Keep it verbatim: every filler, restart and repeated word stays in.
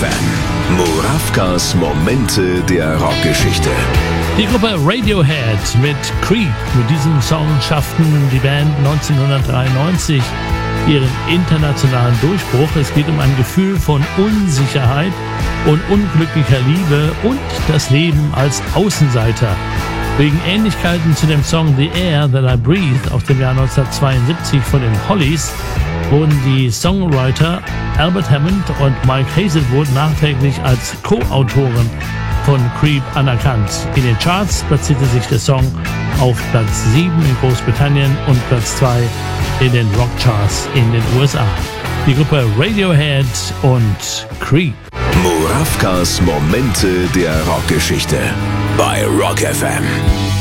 M. Murawkas Momente der Rockgeschichte. Die Gruppe Radiohead mit Creep. Mit diesem Song schafften die Band neunzehnhundertdreiundneunzig ihren internationalen Durchbruch. Es geht um ein Gefühl von Unsicherheit und unglücklicher Liebe und das Leben als Außenseiter. Wegen Ähnlichkeiten zu dem Song The Air That I Breathe aus dem Jahr neunzehnhundertzweiundsiebzig von den Hollies wurden die Songwriter Albert Hammond und Mike Hazelwood nachträglich als Co-Autoren von Creep anerkannt. In den Charts platzierte sich der Song auf Platz sieben in Großbritannien und Platz zwei in den Rockcharts in den U S A. Die Gruppe Radiohead und Creep. Murawkas Momente der Rockgeschichte bei Rock F M.